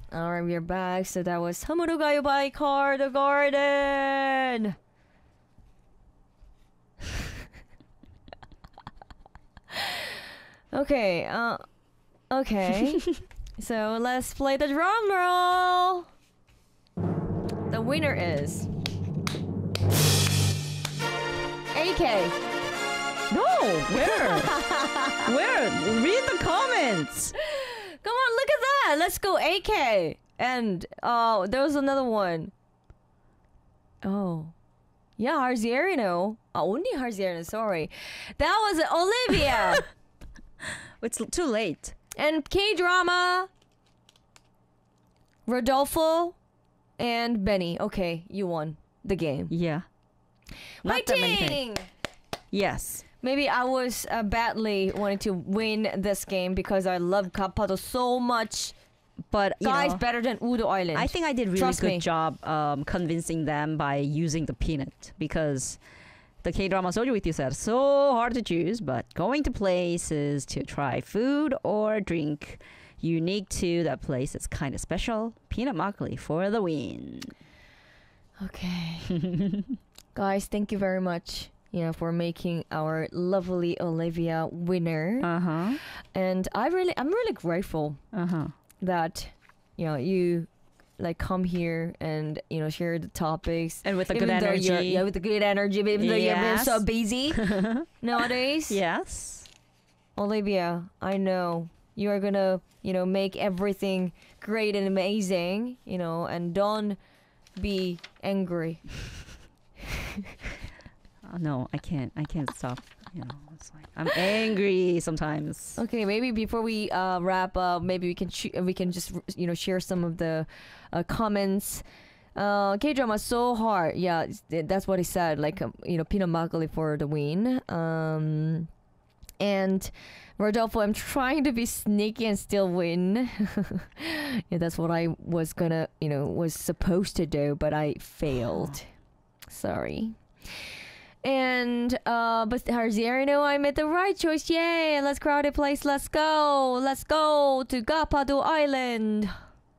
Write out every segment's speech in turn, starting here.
All right, we're back. So that was Hamuru Gayo by Car the Garden. Okay. Okay. So let's play the drum roll. The winner is AK. No, where? Where? Read the comments. Come on, look at that. Let's go AK. And there was another one. Oh. Yeah, Harzierino. Only Harzierino, sorry. That was Olivia. It's too late. And K-drama. Rodolfo and Benny. Okay, you won the game. Yeah. Not that many things. Fighting! Yes. Maybe I was badly wanting to win this game because I love Kapado so much. But Guys, better than Udo Island. I think I did really Trust good me. job convincing them by using the peanut, because the K-drama Soju with you said so hard to choose, but going to places to try food or drink unique to that place is kind of special. Peanut makgeolli for the win. Okay. Guys, thank you very much, for making our lovely Olivia winner. Uh-huh. And I'm really grateful Uh-huh. that you like come here and share the topics, And with the even good though energy. with the good energy, even though you're Yes. so busy nowadays. Yes. Olivia, I know you are gonna make everything great and amazing, and don't be angry. No, I can't stop. It's like I'm angry sometimes. Okay, maybe before we wrap up, maybe we can just share some of the comments. K-drama so hard. Yeah, that's what he said. Like peanut makgeolli for the win. And Rodolfo, I'm trying to be sneaky and still win. Yeah, that's what I was gonna was supposed to do, but I failed. Sorry. And but Harzierino, I made the right choice. Yay! Let's crowded place. Let's go. Let's go to Gapadu Island.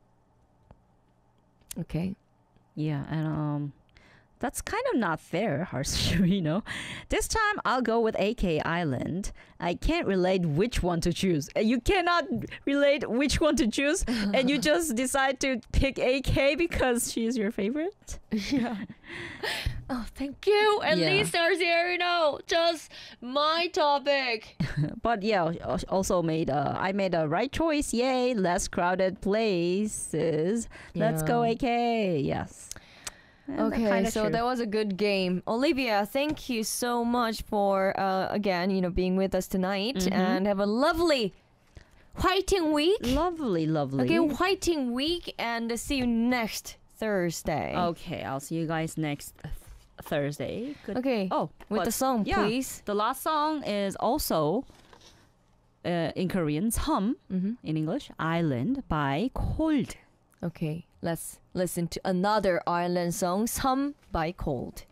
Okay. Yeah, and that's kind of not fair, Harzierino. This time I'll go with AK Island. I can't relate which one to choose. You cannot relate which one to choose, and you just decide to pick AK because she's your favorite. Yeah. Oh, thank you. At Yeah. least Harzierino, just my topic. But yeah, also I made a right choice. Yay! Less crowded places. Let's go Yeah. AK. Yes. And Okay, so that was a good game. Olivia, thank you so much for again, being with us tonight, Mhm. and have a lovely whiting week. lovely. Okay, whiting week, and see you next Thursday. Okay, I'll see you guys next Thursday. Good. Okay. Oh, With but the song, yeah, please. the last song is also in Korean, 섬, Mm-hmm. in English, Island by Cold. Okay, let's listen to another island song, Some by Cold.